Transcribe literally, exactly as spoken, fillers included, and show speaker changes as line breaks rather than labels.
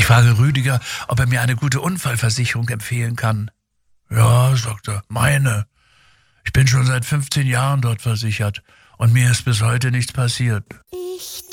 Ich frage Rüdiger, ob er mir eine gute Unfallversicherung empfehlen kann. Ja, sagt er, meine. Ich bin schon seit fünfzehn Jahren dort versichert und mir ist bis heute nichts passiert.
Ich